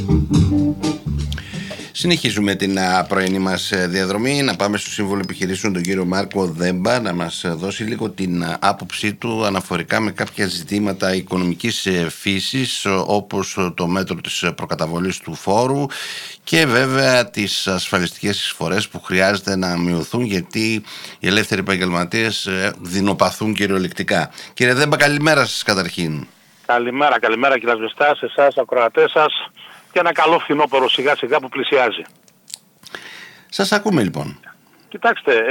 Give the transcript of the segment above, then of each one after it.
Συνεχίζουμε την πρωινή μας διαδρομή. Να πάμε στο Σύμβουλο Επιχειρήσεων, τον κύριο Μάρκο Δέμπα, να μας δώσει λίγο την άποψή του αναφορικά με κάποια ζητήματα οικονομικής φύσης, όπως το μέτρο της προκαταβολής του φόρου και βέβαια τις ασφαλιστικές εισφορές που χρειάζεται να μειωθούν, γιατί οι ελεύθεροι επαγγελματίες δεινοπαθούν κυριολεκτικά. Κύριε Δέμπα, καλημέρα σας καταρχήν. Καλημέρα κύριε Ασβεστά, σε εσάς, ακροατές σας, και ένα καλό φθινόπωρο σιγά σιγά που πλησιάζει. Σας ακούμε λοιπόν. Κοιτάξτε,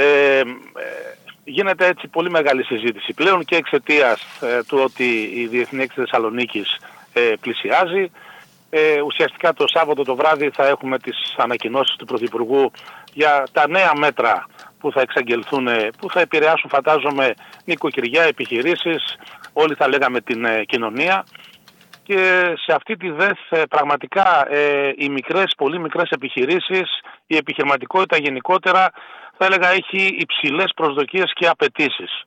γίνεται έτσι πολύ μεγάλη συζήτηση πλέον και εξαιτίας του ότι η Διεθνή Έκθεση Θεσσαλονίκης πλησιάζει. Ουσιαστικά το Σάββατο το βράδυ θα έχουμε τις ανακοινώσεις του Πρωθυπουργού για τα νέα μέτρα που θα εξαγγελθούν, που θα επηρεάσουν, φαντάζομαι, νοικοκυριά, επιχειρήσεις, όλοι θα λέγαμε την κοινωνία. Και σε αυτή τη ΔΕΘ πραγματικά οι μικρές, πολύ μικρές επιχειρήσεις, η επιχειρηματικότητα γενικότερα, θα έλεγα, έχει υψηλές προσδοκίες και απαιτήσεις.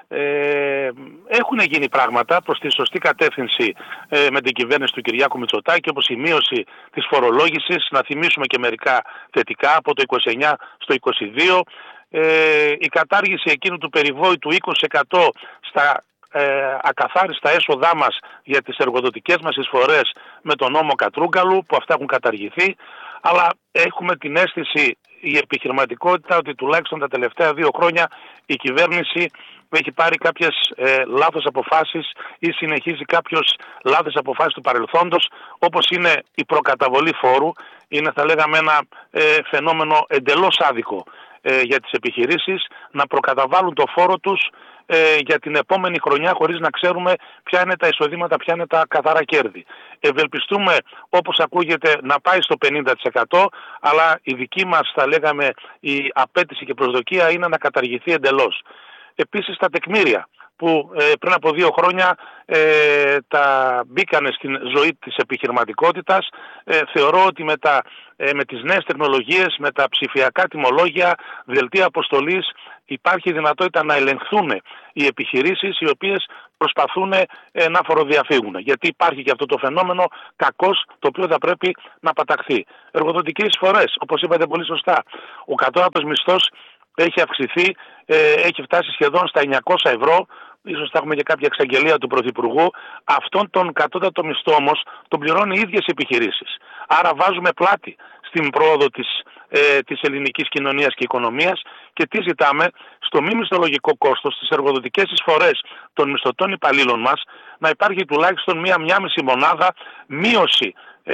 Έχουν γίνει πράγματα προς τη σωστή κατεύθυνση με την κυβέρνηση του Κυριάκου Μητσοτάκη, όπως η μείωση της φορολόγησης, να θυμίσουμε και μερικά θετικά, από το 29 στο 22, η κατάργηση εκείνου του περιβόητου 20% στα ακαθάριστα έσοδά μας για τις εργοδοτικές μας εισφορές με τον νόμο Κατρούγκαλου, που αυτά έχουν καταργηθεί, αλλά έχουμε την αίσθηση, η επιχειρηματικότητα, ότι τουλάχιστον τα τελευταία 2 χρόνια η κυβέρνηση έχει πάρει κάποιες λάθος αποφάσεις ή συνεχίζει κάποιες λάθος αποφάσεις του παρελθόντος, όπως είναι η προκαταβολή φόρου. Είναι, θα λέγαμε, ένα φαινόμενο εντελώς άδικο για τις επιχειρήσεις να προκαταβάλουν το φόρο τους για την επόμενη χρονιά, χωρίς να ξέρουμε ποια είναι τα εισοδήματα, ποια είναι τα καθαρά κέρδη. Ευελπιστούμε, όπως ακούγεται, να πάει στο 50%, αλλά η δική μας, θα λέγαμε, η απέτηση και προσδοκία είναι να καταργηθεί εντελώς. Επίσης τα τεκμήρια, που πριν από 2 χρόνια τα μπήκανε στην ζωή της επιχειρηματικότητας. Θεωρώ ότι με τις νέες τεχνολογίες, με τα ψηφιακά τιμολόγια, δελτία αποστολής, υπάρχει δυνατότητα να ελεγχθούν οι επιχειρήσεις οι οποίες προσπαθούν να φοροδιαφύγουν. Γιατί υπάρχει και αυτό το φαινόμενο κακώς, το οποίο θα πρέπει να παταχθεί. Εργοδοτικές εισφορές, όπως είπατε πολύ σωστά. Ο κατώτατος μισθός έχει αυξηθεί, έχει φτάσει σχεδόν στα 900 ευρώ. Ίσως θα έχουμε και κάποια εξαγγελία του Πρωθυπουργού. Αυτόν τον κατώτατο μισθό όμως τον πληρώνει οι ίδιες οι επιχειρήσεις. Άρα βάζουμε πλάτη στην πρόοδο της ελληνικής κοινωνίας και οικονομίας. Και τι ζητάμε? Στο μη μισθολογικό κόστος, στις εργοδοτικές εισφορές των μισθωτών υπαλλήλων μας, να υπάρχει τουλάχιστον μία μισή μονάδα μείωση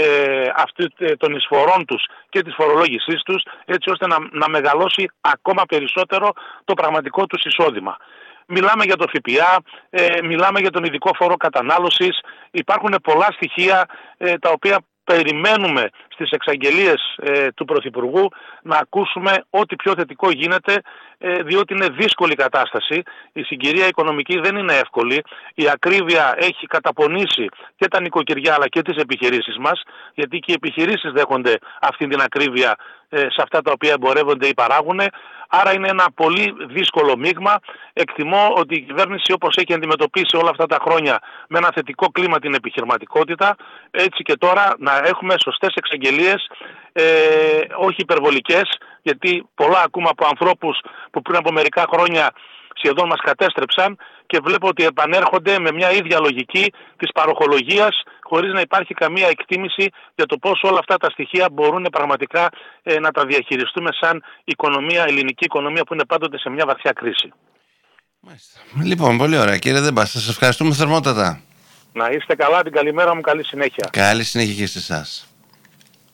των εισφορών τους και της φορολόγησής τους, έτσι ώστε να μεγαλώσει ακόμα περισσότερο το πραγματικό τους εισόδημα. Μιλάμε για το ΦΠΑ, μιλάμε για τον ειδικό φόρο κατανάλωσης. Υπάρχουν πολλά στοιχεία τα οποία περιμένουμε στις εξαγγελίες του Πρωθυπουργού να ακούσουμε ό,τι πιο θετικό γίνεται, διότι είναι δύσκολη η κατάσταση. Η συγκυρία οικονομική δεν είναι εύκολη. Η ακρίβεια έχει καταπονήσει και τα νοικοκυριά αλλά και τις επιχειρήσεις μας, γιατί και οι επιχειρήσεις δέχονται αυτή την ακρίβεια σε αυτά τα οποία εμπορεύονται ή παράγουν. Άρα είναι ένα πολύ δύσκολο μείγμα. Εκτιμώ ότι η κυβέρνηση, όπως έχει αντιμετωπίσει όλα αυτά τα χρόνια με ένα θετικό κλίμα την επιχειρηματικότητα, έτσι και τώρα να έχουμε σωστές εξαγγελίες, όχι υπερβολικές, γιατί πολλά ακούμε από ανθρώπους που πριν από μερικά χρόνια σχεδόν μας κατέστρεψαν, και βλέπω ότι επανέρχονται με μια ίδια λογική της παροχολογίας, χωρίς να υπάρχει καμία εκτίμηση για το πώς όλα αυτά τα στοιχεία μπορούν πραγματικά να τα διαχειριστούμε σαν οικονομία, ελληνική οικονομία, που είναι πάντοτε σε μια βαθιά κρίση. Μάλιστα. Λοιπόν, πολύ ωραία κύριε Δέμπα, σας ευχαριστούμε θερμότατα. Να είστε καλά, την καλημέρα μου, καλή συνέχεια. Καλή συνέχεια και σε εσάς.